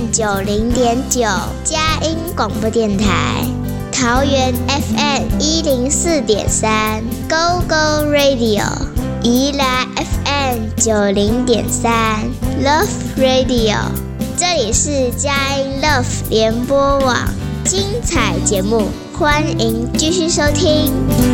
90.9佳音广播电台，桃园 FM104.3 Go Go Radio， 宜兰 FM90.3 Love Radio， 这里是佳音 Love 联播网，精彩节目，欢迎继续收听。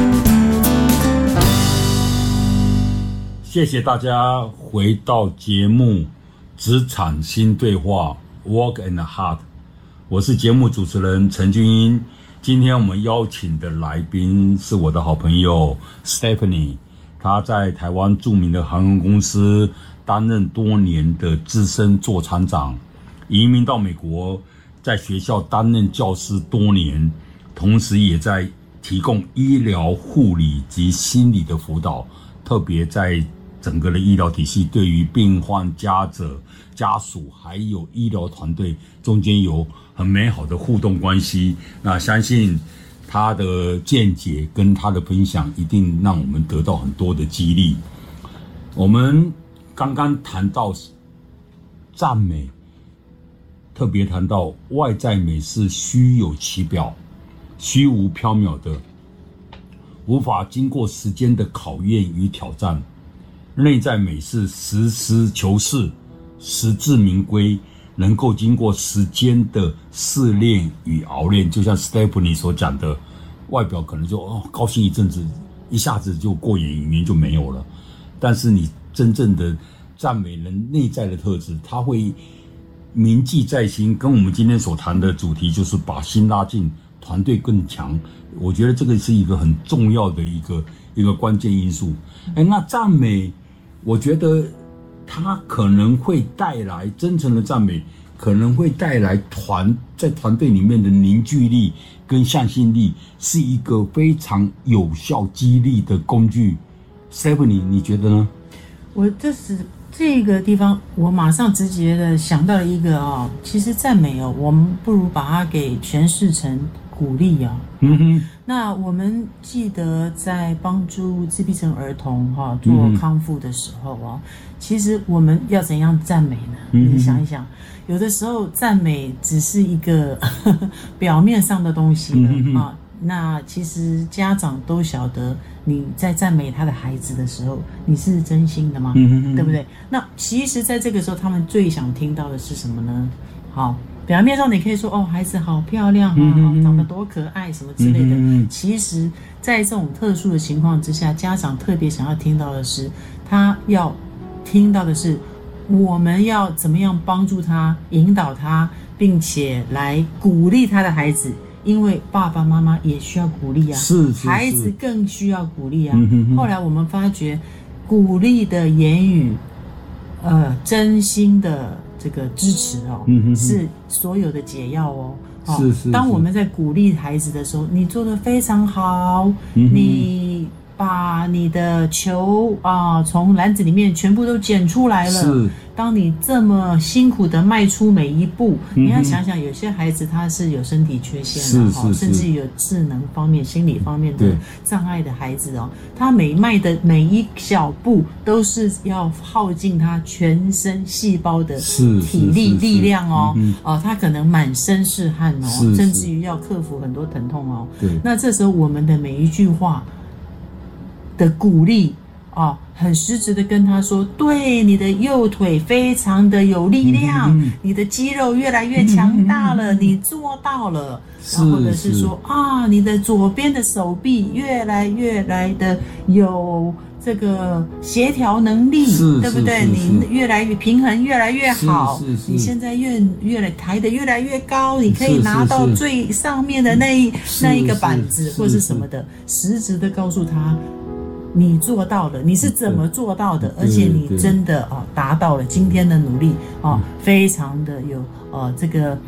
谢谢大家回到节目职场新对话 Work and Heart， 我是节目主持人陈君英。今天我们邀请的来宾是我的好朋友 Stephanie， 她在台湾著名的航空公司担任多年的资深座舱长，移民到美国，在学校担任教师多年，同时也在提供医疗护理及心理的辅导，特别在整个的医疗体系对于病患家者、家属还有医疗团队中间有很美好的互动关系。那相信他的见解跟他的分享一定让我们得到很多的激励。我们刚刚谈到赞美，特别谈到外在美是虚有其表、虚无缥缈的，无法经过时间的考验与挑战。内在美是实事求是、实至名归，能够经过时间的试炼与熬炼。就像 Stephanie 所讲的，外表可能就高兴一阵子，一下子就过眼云烟就没有了。但是你真正的赞美人内在的特质，它会铭记在心。跟我们今天所谈的主题就是把心拉近，团队更强。我觉得这个是一个很重要的一个关键因素。那赞美，我觉得它可能会带来真诚的赞美，可能会带来在团队里面的凝聚力跟向心力，是一个非常有效激励的工具。Stephanie， 你觉得呢？ 我就是这个地方，我马上直觉的想到了一个其实赞美我们不如把它给诠释成鼓励那我们记得在帮助自闭症儿童做康复的时候其实我们要怎样赞美呢？你想一想，有的时候赞美只是一个表面上的东西那其实家长都晓得，你在赞美他的孩子的时候，你是真心的吗？对不对？那其实在这个时候，他们最想听到的是什么呢？表面上你可以说孩子好漂亮长得多可爱什么之类的，其实在这种特殊的情况之下，家长特别想要听到的是，他要听到的是我们要怎么样帮助他、引导他，并且来鼓励他的孩子，因为爸爸妈妈也需要鼓励是孩子更需要鼓励后来我们发觉，鼓励的言语，真心的这个支持是所有的解药是当我们在鼓励孩子的时候，你做得非常好，你把你的球从篮子里面全部都捡出来了。当你这么辛苦的迈出每一步，你要想想，有些孩子他是有身体缺陷的甚至有智能方面、心理方面的障碍的孩子他迈的每一小步都是要耗尽他全身细胞的体力力量他可能满身是汗甚至于要克服很多疼痛那这时候我们的每一句话的鼓励很实质的跟他说，对，你的右腿非常的有力量，你的肌肉越来越强大了，你做到了。然后或者是说你的左边的手臂越来的有这个协调能力，对不对？你越来越平衡，越来越好。你现在越来抬得越来越高，你可以拿到最上面的那一个板子或是什么的，实质的告诉他。你做到了，你是怎么做到的？而且你真的达到了今天的努力非常的有这个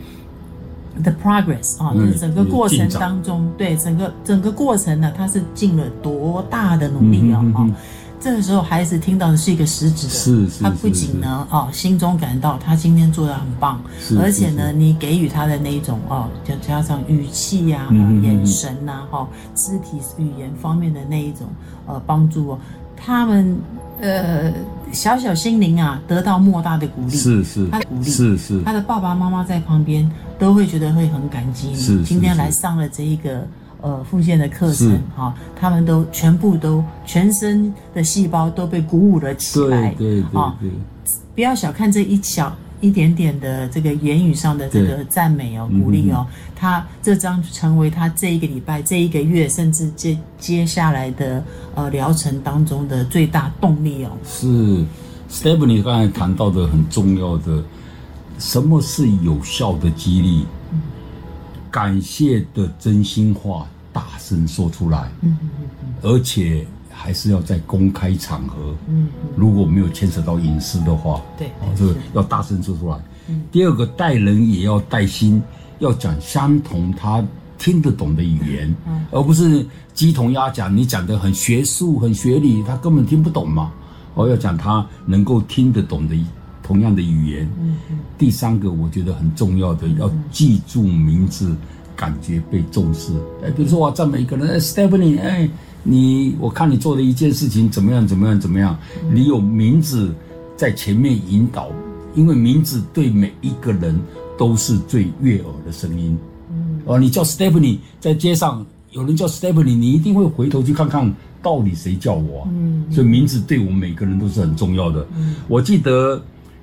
the progress 就是整个过程当中，对整个过程呢，它是尽了多大的努力这个时候孩子听到的是一个实质的，他不仅呢心中感到他今天做得很棒，而且呢你给予他的那一种加上语气眼神肢体语言方面的那一种帮助他们小小心灵啊得到莫大的鼓励， 是他的鼓励是他的爸爸妈妈在旁边都会觉得会很感激你， 是今天来上了这一个复健的课程哈，他们都全身的细胞都被鼓舞了起来， 对， 不要小看这一点点的这个言语上的这个赞美哦，鼓励哦，他这将成为他这一个礼拜、这一个月，甚至接下来的疗程当中的最大动力哦。 是 Stephanie 刚才谈到的很重要的，什么是有效的激励？感谢的真心话大声说出来，而且还是要在公开场合，如果没有牵扯到隐私的话， 对， 这个要大声说出来。第二个，带人也要带心，要讲相同他听得懂的语言，而不是鸡同鸭讲，你讲得很学术、很学理，他根本听不懂嘛。要讲他能够听得懂的同样的语言。第三个，我觉得很重要的，要记住名字，感觉被重视。比如说我赞美一个人，Stephanie，我看你做的一件事情怎么样，你有名字在前面引导，因为名字对每一个人都是最悦耳的声音。你叫 Stephanie， 在街上有人叫 Stephanie， 你一定会回头去看看到底谁叫我啊。所以名字对我们每个人都是很重要的。我记得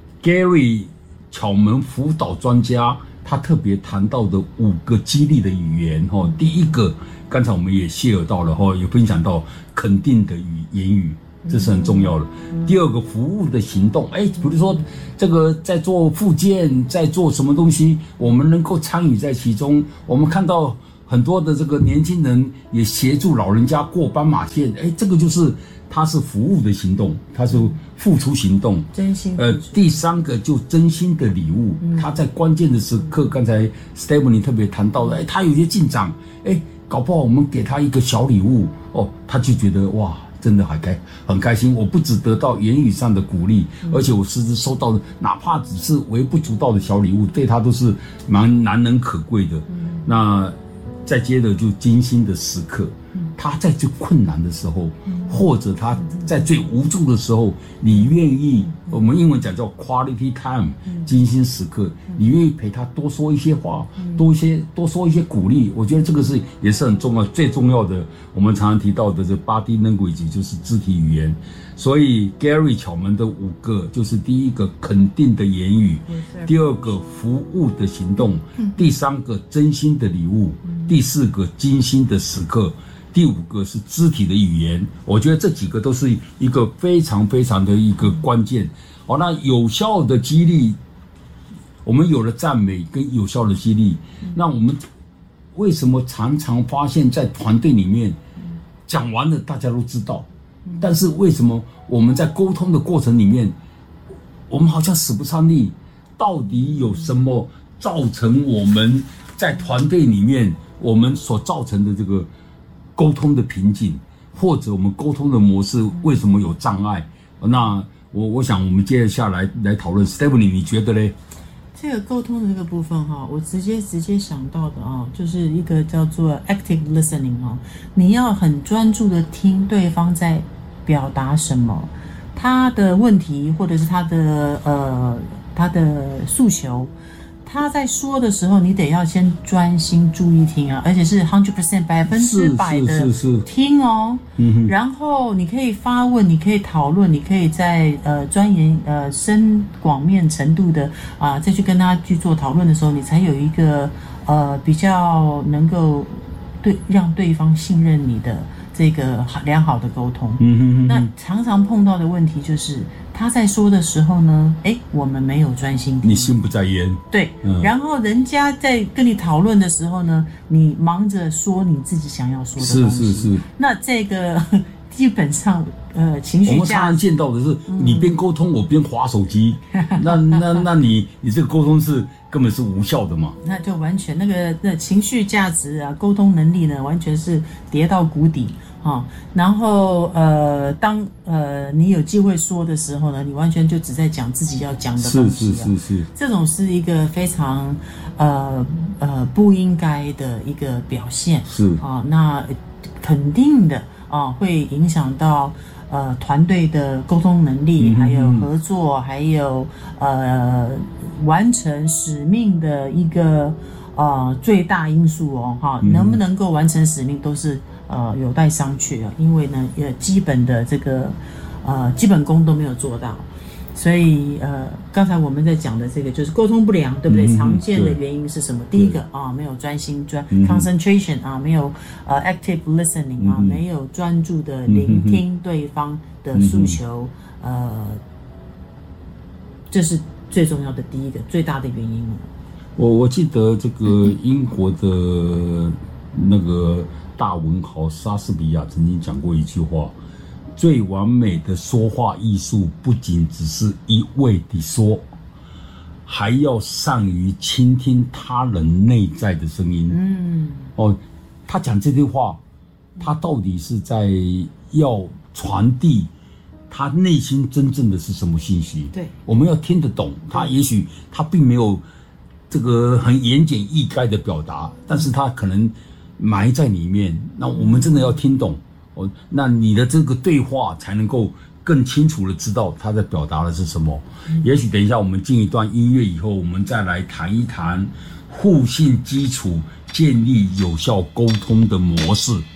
Gary 巧门辅导专家他特别谈到的5个激励的语言，第一个刚才我们也share到了，也分享到肯定的言语，这是很重要的。第二个，服务的行动，比如说这个在做复健，在做什么东西，我们能够参与在其中。我们看到很多的这个年轻人也协助老人家过斑马线，这个就是他是服务的行动，他是付出行动， 真心。 第三个就真心的礼物，他在关键的时刻，刚才 Stephanie 特别谈到的，他有些进展，搞不好我们给他一个小礼物，他就觉得哇，真的很开心。我不只得到言语上的鼓励，而且我实质收到的，哪怕只是微不足道的小礼物，对他都是蛮难能可贵的。那再接着就精心的时刻，他在最困难的时候，或者他在最无助的时候，你愿意，我们英文讲叫 quality time， 精心时刻，你愿意陪他多说一些话，多说一些鼓励，我觉得这个也是很重要。最重要的，我们常常提到的这 body language 就是肢体语言。所以 Gary 巧门的5个，就是第一个肯定的言语，第二个服务的行动，第三个真心的礼物，第4个精心的时刻，第5个是肢体的语言。我觉得这几个都是一个非常非常的一个关键。那有效的激励，我们有了赞美跟有效的激励，那我们为什么常常发现在团队里面讲完了大家都知道，但是为什么我们在沟通的过程里面，我们好像使不上力？到底有什么造成我们在团队里面我们所造成的这个沟通的瓶颈，或者我们沟通的模式为什么有障碍？那我想我们接下来讨论。 Stephanie 你觉得呢？ 这个沟通的这个部分我直接想到的就是一个叫做 active listening 你要很专注的听对方在表达什么，他的问题或者是他的诉求，他在说的时候，你得要先专心注意听而且是 100% 100%的听然后你可以发问，你可以讨论，你可以在钻研深广面程度的再去跟他去做讨论的时候，你才有一个比较能够让对方信任你的这个良好的沟通。那常常碰到的问题就是他在说的时候呢，我们没有专心听， 你心不在焉。 对，然后人家在跟你讨论的时候呢，你忙着说你自己想要说的东西。是。那这个基本上情绪价值，我们常常见到的是你边沟通我边滑手机，那你这个沟通是根本是无效的嘛？ 那就完全那情绪价值沟通能力呢，完全是跌到谷底。然后当你有机会说的时候呢，你完全就只在讲自己要讲的东西。是，这种是一个非常不应该的一个表现。那肯定的会影响到团队的沟通能力，还有合作，还有完成使命的一个最大因素哦哈，能不能够完成使命都是有待商榷啊，因为呢基本的这个基本功都没有做到。所以刚才我们在讲的这个就是沟通不良，对不对？常见的原因是什么？第一个没有专心concentration 没有active listening 没有专注的聆听对方的诉求，这是最重要的第一个最大的原因。 我记得这个英国的那个大文豪莎士比亚曾经讲过一句话。最完美的说话艺术，不仅只是一味地说，还要善于倾听他人内在的声音。他讲这句话，他到底是在要传递他内心真正的是什么信息？ 对， 我们要听得懂。他也许他并没有这个很言简意赅的表达，但是他可能埋在里面。那我们真的要听懂。那你的这个对话才能够更清楚的知道他在表达的是什么。也许等一下我们进一段音乐以后，我们再来谈一谈互信基础建立有效沟通的模式。